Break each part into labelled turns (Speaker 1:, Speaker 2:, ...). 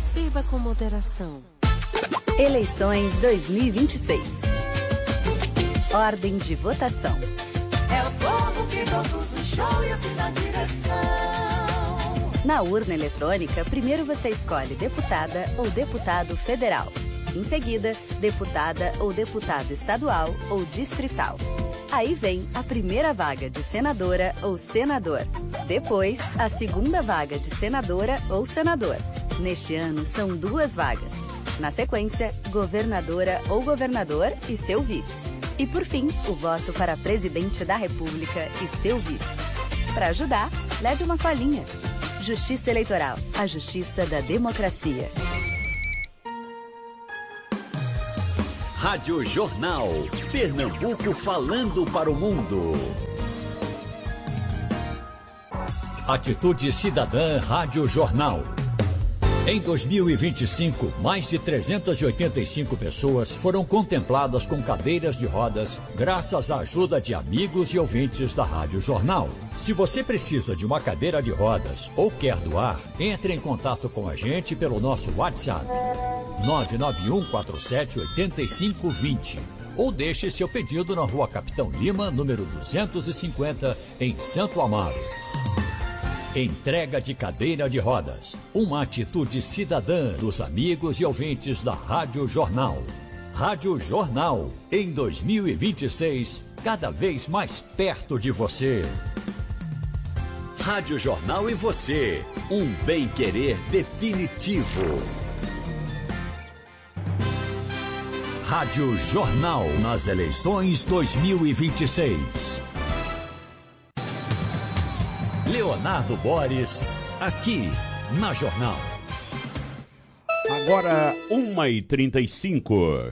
Speaker 1: Beba com moderação.
Speaker 2: Eleições 2026. Ordem de votação.
Speaker 3: É o povo que produz o show e assim na direção.
Speaker 2: Na urna eletrônica, primeiro você escolhe deputada ou deputado federal. Em seguida, deputada ou deputado estadual ou distrital. Aí vem a primeira vaga de senadora ou senador. Depois, a segunda vaga de senadora ou senador. Neste ano, são 2 vagas. Na sequência, governadora ou governador e seu vice. E por fim, o voto para presidente da República e seu vice. Para ajudar, leve uma colinha. Justiça Eleitoral, a justiça da democracia.
Speaker 4: Rádio Jornal. Pernambuco falando para o mundo. Atitude Cidadã Rádio Jornal. Em 2025, mais de 385 pessoas foram contempladas com cadeiras de rodas graças à ajuda de amigos e ouvintes da Rádio Jornal. Se você precisa de uma cadeira de rodas ou quer doar, entre em contato com a gente pelo nosso WhatsApp 991478520 ou deixe seu pedido na Rua Capitão Lima, número 250, em Santo Amaro. Entrega de cadeira de rodas. Uma atitude cidadã dos amigos e ouvintes da Rádio Jornal. Rádio Jornal, em 2026, cada vez mais perto de você. Rádio Jornal e você, um bem-querer definitivo. Rádio Jornal nas eleições 2026. Leonardo Boris, aqui na Jornal.
Speaker 5: Agora, 1h35.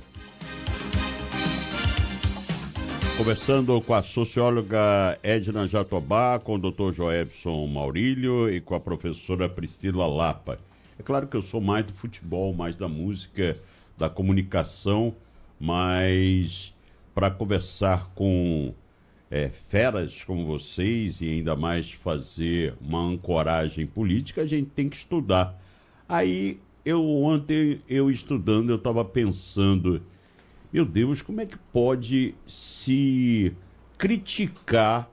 Speaker 5: Conversando com a socióloga Edna Jatobá, com o Dr. Joebson Maurílio e com a professora Priscila Lapa. É claro que eu sou mais do futebol, mais da música, da comunicação, mas para conversar com feras como vocês e ainda mais fazer uma ancoragem política, a gente tem que estudar. Aí, ontem, estudando, eu estava pensando, meu Deus, como é que pode se criticar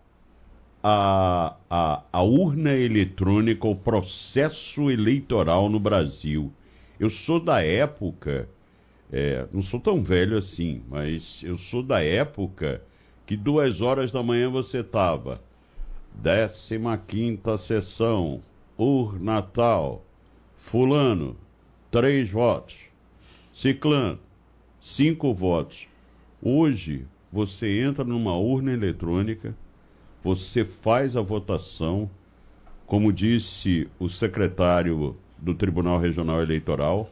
Speaker 5: a urna eletrônica, o processo eleitoral no Brasil? Eu sou da época, não sou tão velho assim, mas eu sou da época que 2 horas da manhã você estava 15ª sessão, urna tal, fulano, 3 votos, ciclano, 5 votos. Hoje, você entra numa urna eletrônica, você faz a votação, como disse o secretário do Tribunal Regional Eleitoral,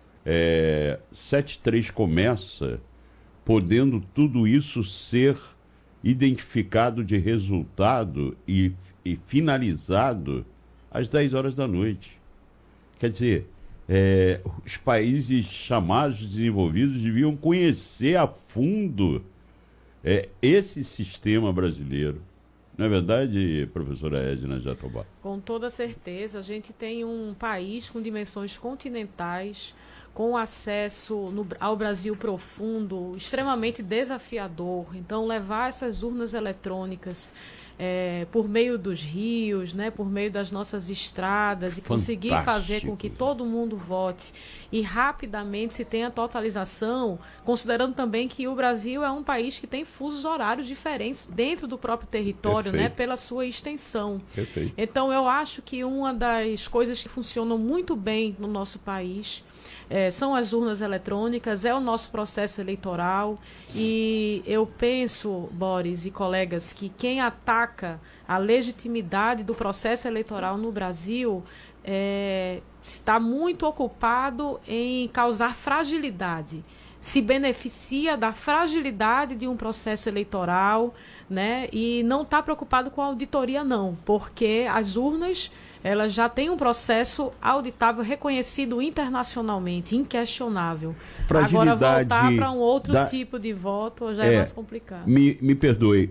Speaker 5: 7/3 começa, podendo tudo isso ser identificado de resultado e finalizado às 10 horas da noite. Quer dizer, os países chamados desenvolvidos deviam conhecer a fundo esse sistema brasileiro. Não é verdade, professora Edna Jatobá?
Speaker 6: Com toda certeza. A gente tem um país com dimensões continentais, com acesso ao Brasil profundo, extremamente desafiador. Então, levar essas urnas eletrônicas por meio dos rios, né, por meio das nossas estradas, e conseguir fazer com que todo mundo vote e rapidamente se tenha totalização, considerando também que o Brasil é um país que tem fusos horários diferentes dentro do próprio território, né, pela sua extensão.
Speaker 5: Perfeito.
Speaker 6: Então, eu acho que uma das coisas que funcionam muito bem no nosso país são as urnas eletrônicas, é o nosso processo eleitoral, e eu penso, Boris e colegas, que quem ataca a legitimidade do processo eleitoral no Brasil está muito ocupado em causar fragilidade, se beneficia da fragilidade de um processo eleitoral, né, e não está preocupado com a auditoria não, porque as urnas elas já têm um processo auditável, reconhecido internacionalmente, inquestionável. Agora, voltar para um outro tipo de voto já é mais complicado.
Speaker 5: Me perdoe,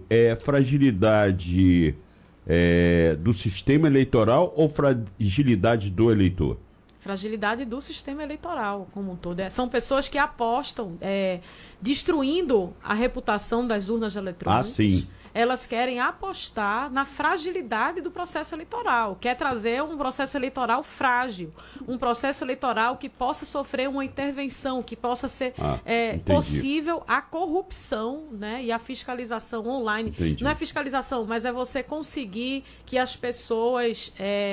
Speaker 5: fragilidade do sistema eleitoral ou fragilidade do eleitor?
Speaker 6: fragilidade do sistema eleitoral como um todo. São pessoas que apostam, destruindo a reputação das urnas eletrônicas.
Speaker 5: Sim.
Speaker 6: Elas querem apostar na fragilidade do processo eleitoral, quer trazer um processo eleitoral frágil, um processo eleitoral que possa sofrer uma intervenção, que possa ser possível a corrupção, né, e a fiscalização online.
Speaker 5: Entendi.
Speaker 6: Não é fiscalização, mas é você conseguir que as pessoas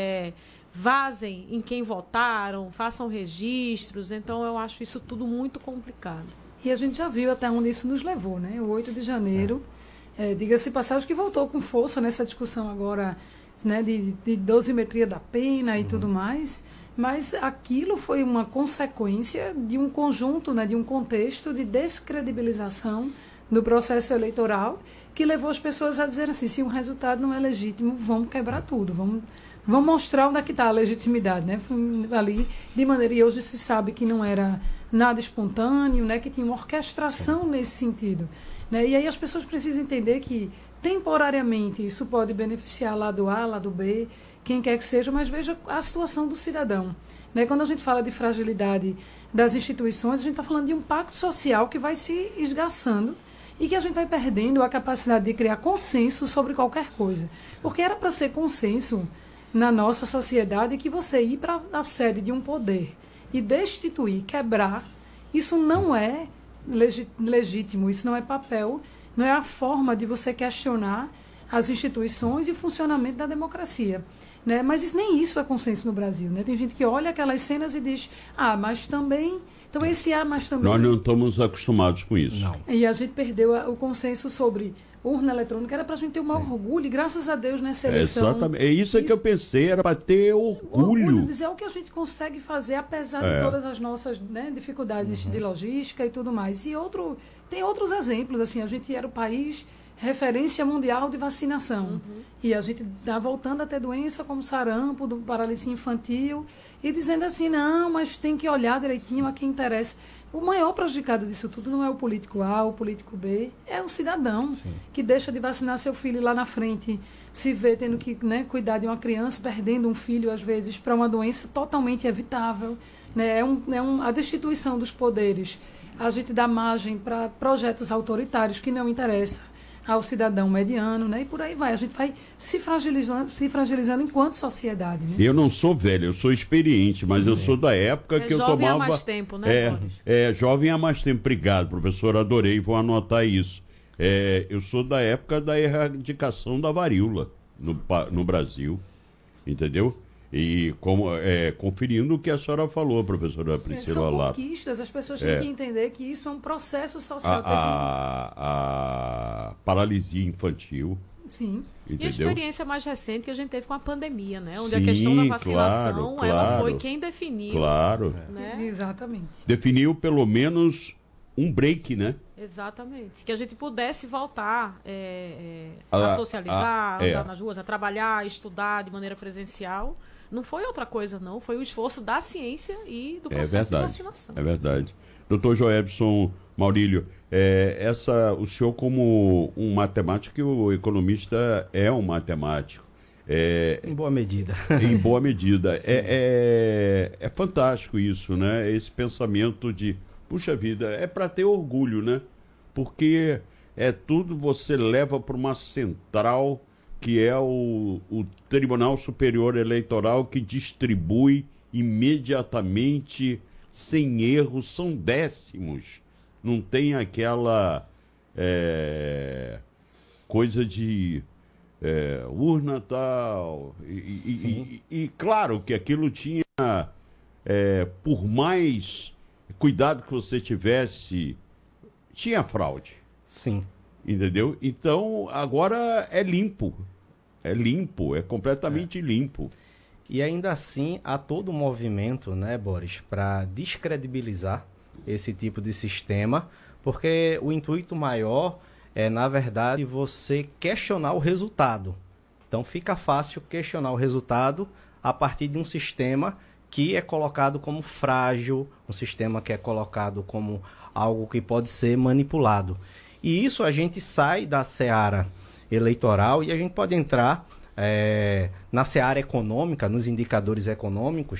Speaker 6: vazem em quem votaram, façam registros. Então, eu acho isso tudo muito complicado.
Speaker 1: E a gente já viu até onde isso nos levou, né? O 8 de janeiro... diga-se passagem que voltou com força nessa discussão agora, né, de dosimetria da pena e tudo mais, mas aquilo foi uma consequência de um conjunto, né, de um contexto de descredibilização do processo eleitoral que levou as pessoas a dizer assim, se o resultado não é legítimo, vamos quebrar tudo, vamos mostrar onde é que está a legitimidade, né? Ali, de maneira, e hoje se sabe que não era nada espontâneo, né? Que tinha uma orquestração nesse sentido. Né? E aí as pessoas precisam entender que, temporariamente, isso pode beneficiar lado A, lado B, quem quer que seja, mas veja a situação do cidadão. Né? Quando a gente fala de fragilidade das instituições, a gente está falando de um pacto social que vai se esgaçando e que a gente vai perdendo a capacidade de criar consenso sobre qualquer coisa. Porque era para ser consenso na nossa sociedade que você ir para a sede de um poder e destituir, quebrar, isso não é legítimo, isso não é papel, não é a forma de você questionar as instituições e o funcionamento da democracia. Né? Mas nem isso é consenso no Brasil. Né? Tem gente que olha aquelas cenas e diz, mas também... Então esse mas também...
Speaker 5: Nós não estamos acostumados com isso.
Speaker 1: Não. E a gente perdeu o consenso sobre urna eletrônica, era para a gente ter um maior orgulho, e graças a Deus nessa eleição...
Speaker 5: Exatamente, é isso que eu pensei, era para ter orgulho.
Speaker 1: Dizer o que a gente consegue fazer, apesar de todas as nossas, né, dificuldades de logística e tudo mais. E tem outros exemplos, assim, a gente era o país referência mundial de vacinação. E a gente está voltando a ter doença como sarampo, paralisia infantil, e dizendo assim, não, mas tem que olhar direitinho a quem interessa. O maior prejudicado disso tudo não é o político A, o político B, é o cidadão que deixa de vacinar seu filho lá na frente, se vê tendo que, né, cuidar de uma criança, perdendo um filho, às vezes, para uma doença totalmente evitável. Né? A destituição dos poderes. A gente dá margem para projetos autoritários que não interessam ao cidadão mediano, né? E por aí vai. A gente vai se fragilizando enquanto sociedade. Né?
Speaker 5: Eu não sou velho, eu sou experiente, mas eu sou da época que eu tomava...
Speaker 6: Jovem há mais tempo, né, Boris?
Speaker 5: Jovem há mais tempo. Obrigado, professor, adorei, vou anotar isso. Eu sou da época da erradicação da varíola no Brasil, entendeu? E conferindo o que a senhora falou, professora Priscila Lapa.
Speaker 1: São conquistas, as pessoas têm que entender que isso é um processo social.
Speaker 5: A paralisia infantil.
Speaker 1: Sim.
Speaker 5: Entendeu?
Speaker 6: E a experiência mais recente que a gente teve com a pandemia, né? Onde a questão da vacinação, ela foi quem definiu.
Speaker 5: Claro.
Speaker 6: Né?
Speaker 1: Exatamente.
Speaker 5: Definiu pelo menos um break, né?
Speaker 6: Exatamente. Que a gente pudesse voltar a socializar, andar nas ruas, a trabalhar, a estudar de maneira presencial. Não foi outra coisa, não. Foi o esforço da ciência e do processo de vacinação.
Speaker 5: É verdade. Dr. Joebson Maurílio, o senhor como um matemático e o economista é um matemático.
Speaker 7: Em boa medida.
Speaker 5: Em boa medida. É fantástico isso, né? Esse pensamento de, puxa vida, é para ter orgulho, né? Porque tudo você leva para uma central que é o Tribunal Superior Eleitoral, que distribui imediatamente, sem erro, são décimos. Não tem aquela coisa de urna tal. E claro que aquilo tinha, por mais cuidado que você tivesse, tinha fraude.
Speaker 7: Sim.
Speaker 5: Entendeu? Então, agora é limpo. É limpo, é completamente limpo.
Speaker 7: E ainda assim, há todo um movimento, né, Boris, para descredibilizar esse tipo de sistema, porque o intuito maior é, na verdade, você questionar o resultado. Então, fica fácil questionar o resultado a partir de um sistema que é colocado como frágil, um sistema que é colocado como algo que pode ser manipulado. E isso a gente sai da seara eleitoral e a gente pode entrar na seara econômica, nos indicadores econômicos,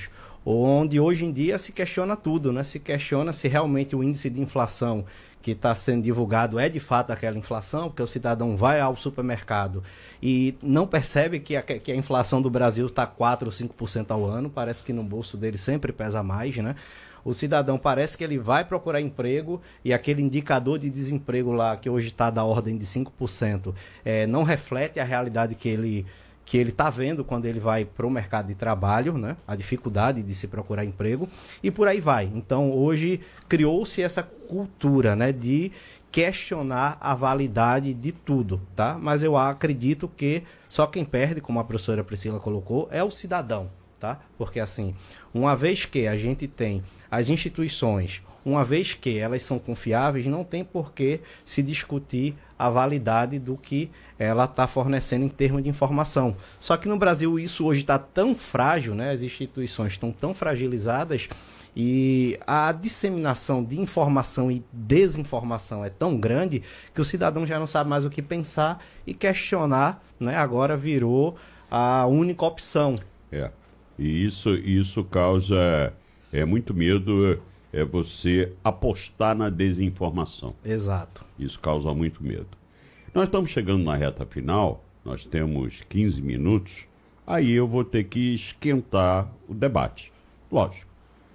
Speaker 7: onde hoje em dia se questiona tudo, né? Se questiona se realmente o índice de inflação que está sendo divulgado é de fato aquela inflação, porque o cidadão vai ao supermercado e não percebe que a inflação do Brasil está 4 ou 5% ao ano, parece que no bolso dele sempre pesa mais, né? O cidadão parece que ele vai procurar emprego e aquele indicador de desemprego lá, que hoje está da ordem de 5%, não reflete a realidade que ele está vendo quando ele vai para o mercado de trabalho, né? A dificuldade de se procurar emprego, e por aí vai. Então, hoje, criou-se essa cultura, né, de questionar a validade de tudo, tá? Mas eu acredito que só quem perde, como a professora Priscila colocou, é o cidadão, tá? Porque, assim, uma vez que a gente tem as instituições, uma vez que elas são confiáveis, não tem por que se discutir a validade do que ela está fornecendo em termos de informação. Só que no Brasil isso hoje está tão frágil, né? As instituições estão tão fragilizadas e a disseminação de informação e desinformação é tão grande que o cidadão já não sabe mais o que pensar e questionar, né? Agora virou a única opção.
Speaker 5: E isso causa muito medo. É você apostar na desinformação.
Speaker 7: Exato.
Speaker 5: Isso causa muito medo. Nós estamos chegando na reta final, nós temos 15 minutos, aí eu vou ter que esquentar o debate. Lógico,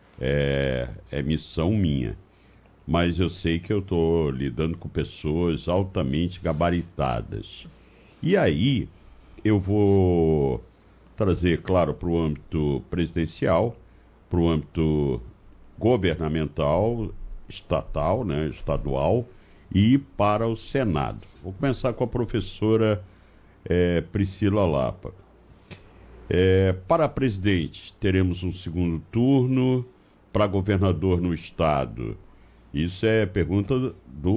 Speaker 5: é missão minha, mas eu sei que eu estou lidando com pessoas altamente gabaritadas. E aí eu vou trazer, claro, para o âmbito presidencial, para o âmbito governamental, estatal, né, estadual, e para o Senado. Vou começar com a professora Priscila Lapa. Para presidente, teremos um segundo turno. Para governador no estado, isso é pergunta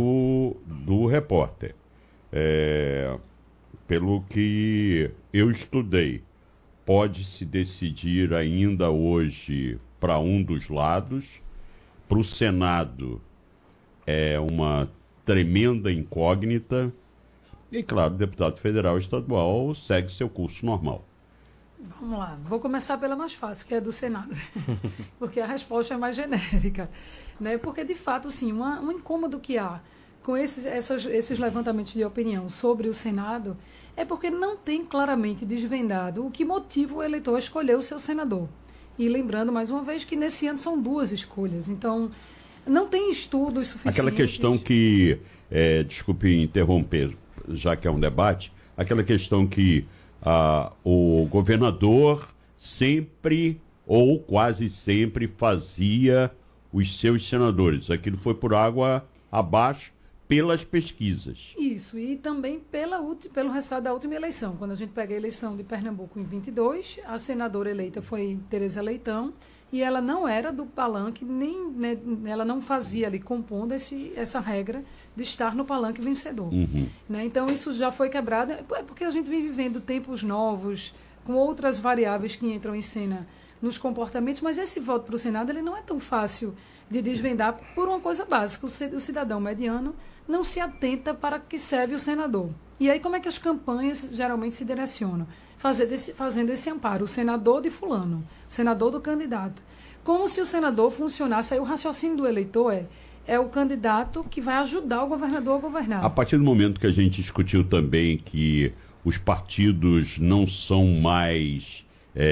Speaker 5: do repórter. Pelo que eu estudei, pode-se decidir ainda hoje para um dos lados. Para o Senado é uma tremenda incógnita. E, claro, o deputado federal e estadual segue seu curso normal.
Speaker 1: Vamos lá, vou começar pela mais fácil, que é do Senado, porque a resposta é mais genérica, né? Porque, de fato, assim, um incômodo que há com esses levantamentos de opinião sobre o Senado é porque não tem claramente desvendado o que motiva o eleitor a escolher o seu senador. E lembrando, mais uma vez, que nesse ano são 2 escolhas. Então, não tem estudos suficientes.
Speaker 5: Aquela questão que, desculpe interromper, já que é um debate, aquela questão que o governador sempre, ou quase sempre, fazia os seus senadores. Aquilo foi por água abaixo pelas pesquisas.
Speaker 1: Isso, e também pelo resultado da última eleição. Quando a gente pega a eleição de Pernambuco em 22, a senadora eleita foi Tereza Leitão, e ela não era do palanque, né, ela não fazia ali, compondo essa regra de estar no palanque vencedor.
Speaker 5: Uhum.
Speaker 1: Né? Então, isso já foi quebrado, porque a gente vem vivendo tempos novos, com outras variáveis que entram em cena nos comportamentos, mas esse voto para o Senado ele não é tão fácil de desvendar por uma coisa básica. O cidadão mediano não se atenta para que serve o senador. E aí como é que as campanhas geralmente se direcionam? Fazendo esse amparo, o senador de fulano, o senador do candidato. Como se o senador funcionasse, aí o raciocínio do eleitor é o candidato que vai ajudar o governador a governar.
Speaker 5: A partir do momento que a gente discutiu também que os partidos não são mais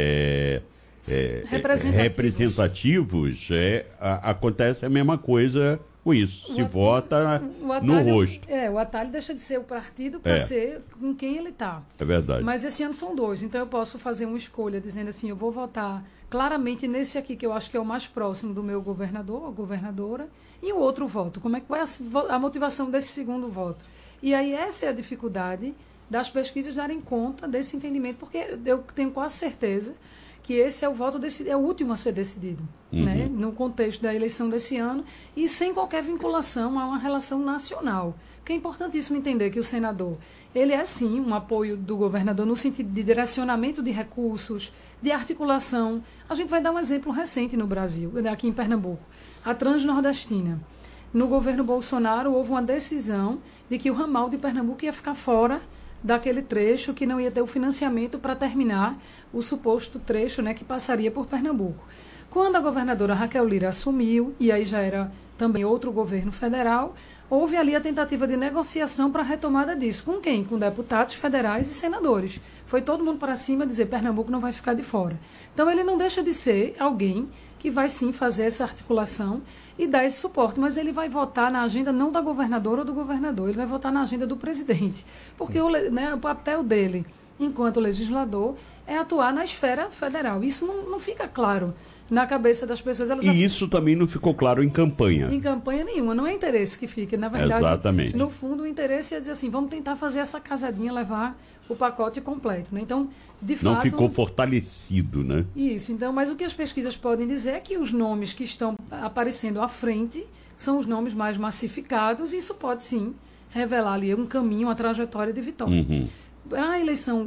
Speaker 5: representativos, acontece a mesma coisa com isso. Se vota no rosto.
Speaker 1: O atalho deixa de ser o partido para ser com quem ele está.
Speaker 5: É verdade.
Speaker 1: Mas esse ano são 2, então eu posso fazer uma escolha dizendo assim, eu vou votar claramente nesse aqui, que eu acho que é o mais próximo do meu governador ou governadora, e o outro voto. Como é que vai a motivação desse segundo voto? E aí essa é a dificuldade das pesquisas darem conta desse entendimento, porque eu tenho quase certeza que esse é o voto é o último a ser decidido, né, no contexto da eleição desse ano, e sem qualquer vinculação a uma relação nacional. Porque é importantíssimo entender que o senador, ele é sim um apoio do governador no sentido de direcionamento de recursos, de articulação. A gente vai dar um exemplo recente no Brasil, aqui em Pernambuco, a Transnordestina. No governo Bolsonaro houve uma decisão de que o ramal de Pernambuco ia ficar fora daquele trecho, que não ia ter o financiamento para terminar o suposto trecho, né, que passaria por Pernambuco. Quando a governadora Raquel Lira assumiu, e aí já era também outro governo federal, houve ali a tentativa de negociação para a retomada disso. Com quem? Com deputados federais e senadores. Foi todo mundo para cima dizer Pernambuco não vai ficar de fora. Então ele não deixa de ser alguém que vai sim fazer essa articulação e dar esse suporte, mas ele vai votar na agenda não da governadora ou do governador, ele vai votar na agenda do presidente. Porque o papel dele, enquanto legislador, é atuar na esfera federal. Isso não fica claro na cabeça das pessoas.
Speaker 5: E isso também não ficou claro em campanha.
Speaker 1: Em campanha nenhuma. Não é interesse que fique. Na verdade,
Speaker 5: exatamente.
Speaker 1: No fundo, o interesse é dizer assim, vamos tentar fazer essa casadinha, levar o pacote completo. Né? Então, de fato...
Speaker 5: Não ficou fortalecido, né?
Speaker 1: Isso. Então, mas o que as pesquisas podem dizer é que os nomes que estão aparecendo à frente são os nomes mais massificados e isso pode, sim, revelar ali um caminho, uma trajetória de vitória.
Speaker 5: Uhum.
Speaker 1: A eleição